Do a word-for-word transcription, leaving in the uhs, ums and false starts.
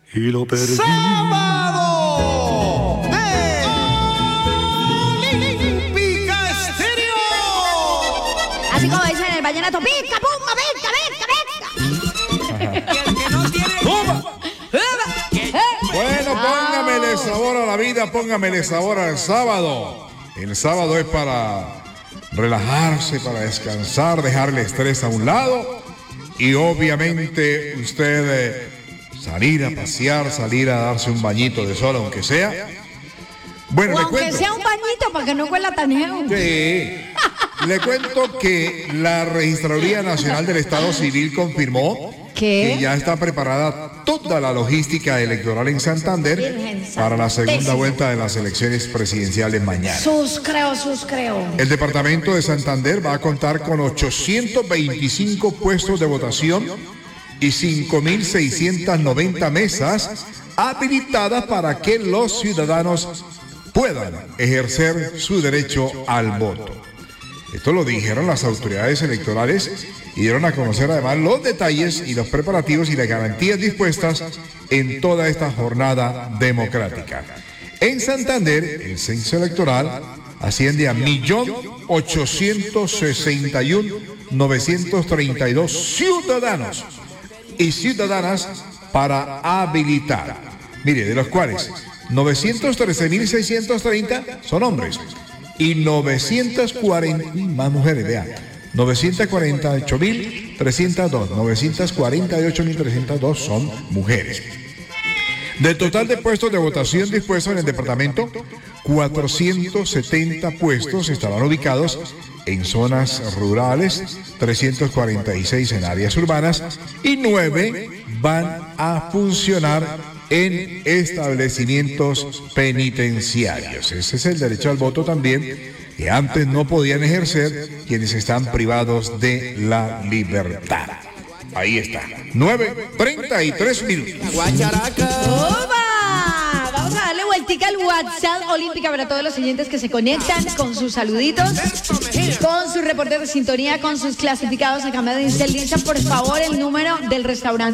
y lo perdí. ¡Sábado de Olímpica Estéreo! Así como dicen en el vallenato, ¡pica, pumba, pica, pica, pica! Y el que no tiene... Bueno, póngamele sabor a la vida, póngamele sabor al sábado. El sábado es para relajarse, para descansar, dejar el estrés a un lado y obviamente usted eh, salir a pasear, salir a darse un bañito de sol, aunque sea. Bueno, O le aunque cuento. sea un bañito para que no huela tan feo. Sí. Le cuento que la Registraduría Nacional del Estado Civil confirmó ¿Qué? que ya está preparada toda la logística electoral en Santander Virgen para la segunda Santísima. vuelta de las elecciones presidenciales mañana. Sus creo, sus creo. El departamento de Santander va a contar con ochocientos veinticinco puestos de votación y cinco mil seiscientas noventa mesas habilitadas para que los ciudadanos puedan ejercer su derecho al voto. Esto lo dijeron las autoridades electorales y dieron a conocer además los detalles y los preparativos y las garantías dispuestas en toda esta jornada democrática. En Santander, el censo electoral asciende a un millón ochocientos sesenta y un mil novecientos treinta y dos ciudadanos y ciudadanas para habilitar. Mire, de los cuales novecientos trece mil seiscientos treinta son hombres y novecientos cuarenta, más mujeres, vean, novecientos cuarenta y ocho mil trescientos dos, novecientos cuarenta y ocho mil trescientos dos son mujeres. Del total de puestos de votación dispuestos en el departamento, cuatrocientos setenta puestos estaban ubicados en zonas rurales, trescientos cuarenta y seis en áreas urbanas y nueve van a funcionar en establecimientos penitenciarios. Ese es el derecho al voto también que antes no podían ejercer quienes están privados de la libertad. Ahí está, nueve treinta y tres minutos. ¡Oba! Vamos a darle vueltica al WhatsApp Olímpica para todos los oyentes que se conectan con sus saluditos, con sus reportes de sintonía, con sus clasificados a cambio de Incel. Por favor, el número del restaurante